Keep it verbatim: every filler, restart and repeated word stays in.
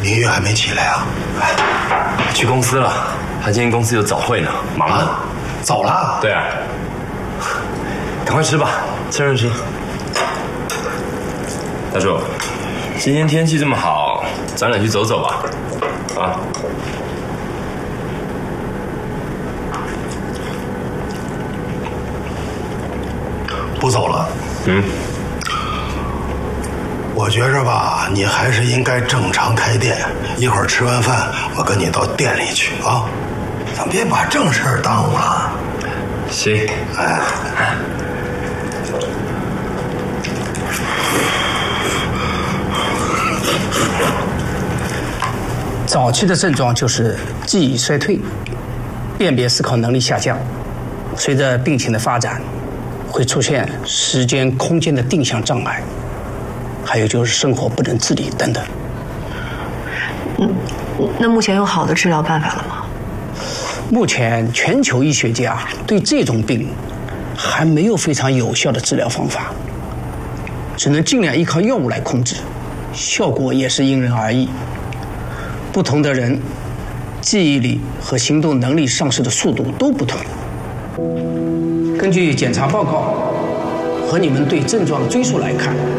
明月还没起来啊？ 哎，去公司了，他今天公司有早会呢，忙呢。啊、 走了？ 对啊。赶快吃吧，趁热吃。大叔，今天天气这么好，咱俩去走走吧。啊。 不走了。 嗯。 我觉着吧，你还是应该正常开店。一会儿吃完饭，我跟你到店里去啊，咱别把正事耽误了。 行。哎。 早期的症状就是记忆衰退，辨别思考能力下降。随着病情的发展，会出现时间、空间的定向障碍。还有就是生活不能自理等等。 嗯，那目前有好的治疗办法了吗？ 目前全球医学家对这种病还没有非常有效的治疗方法，只能尽量依靠药物来控制，效果也是因人而异。不同的人，记忆力和行动能力丧失的速度都不同。根据检查报告和你们对症状的追溯来看，